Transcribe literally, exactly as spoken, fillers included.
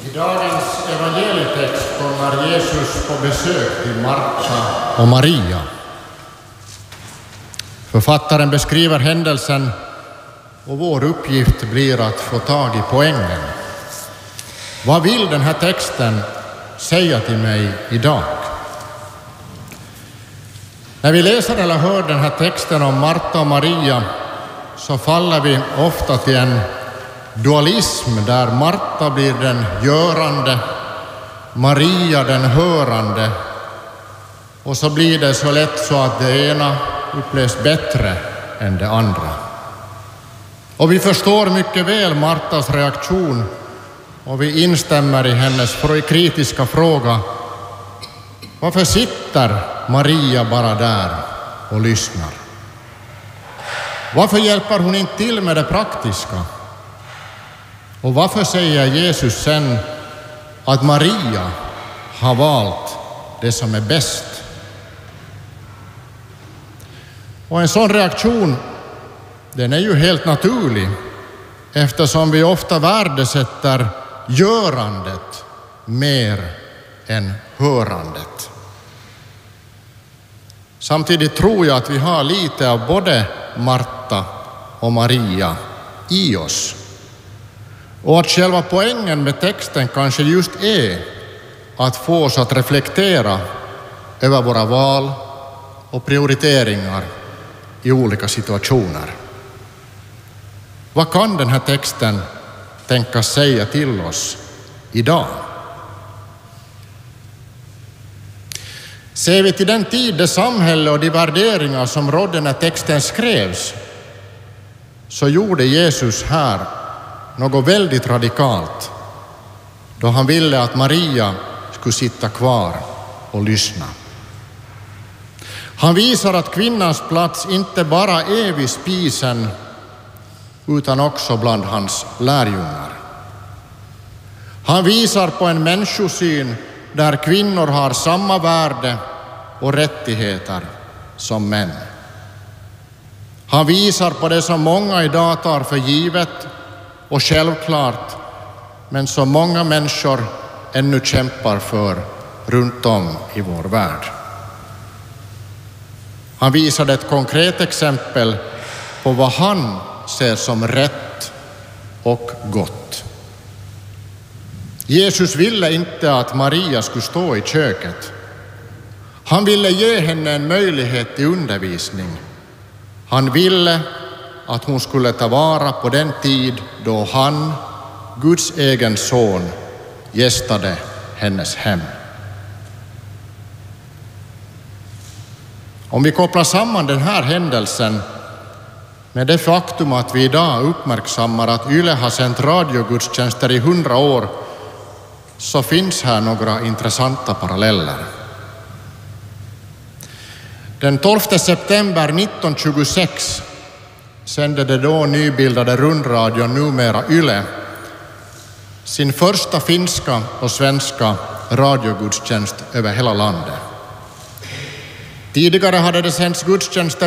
I dagens evangelietext kommer Jesus på besök till Marta och Maria. Författaren beskriver händelsen och vår uppgift blir att få tag i poängen. Vad vill den här texten säga till mig idag? När vi läser eller hör den här texten om Marta och Maria så faller vi ofta till en dualism där Marta blir den görande, Maria den hörande, och så blir det så lätt så att det ena upplevs bättre än det andra. Och vi förstår mycket väl Martas reaktion och vi instämmer i hennes kritiska fråga: varför sitter Maria bara där och lyssnar? Varför hjälper hon inte till med det praktiska? Och varför säger Jesus sen att Maria har valt det som är bäst? Och en sån reaktion, den är ju helt naturlig eftersom vi ofta värdesätter görandet mer än hörandet. Samtidigt tror jag att vi har lite av både Marta och Maria i oss. Och att själva poängen med texten kanske just är att få oss att reflektera över våra val och prioriteringar i olika situationer. Vad kan den här texten tänkas säga till oss idag? Ser vi till den tid, det samhälle och de värderingar som rådde när texten skrevs, så gjorde Jesus här något väldigt radikalt då han ville att Maria skulle sitta kvar och lyssna. Han visar att kvinnans plats inte bara är vid spisen utan också bland hans lärjungar. Han visar på en människosyn där kvinnor har samma värde och rättigheter som män. Han visar på det som många idag tar för givet och självklart, men som många människor ännu kämpar för runt om i vår värld. Han visade ett konkret exempel på vad han ser som rätt och gott. Jesus ville inte att Maria skulle stå i köket. Han ville ge henne en möjlighet till undervisning. Han ville att hon skulle ta vara på den tid då han, Guds egen son, gästade hennes hem. Om vi kopplar samman den här händelsen med det faktum att vi idag uppmärksammar att Yle har sänt radiogudstjänster i hundra år, så finns här några intressanta paralleller. Den tolfte september nittonhundratjugosex sände det då nybildade rundradion, numera Yle, sin första finska och svenska radiogudstjänst över hela landet. Tidigare hade det sänts gudstjänster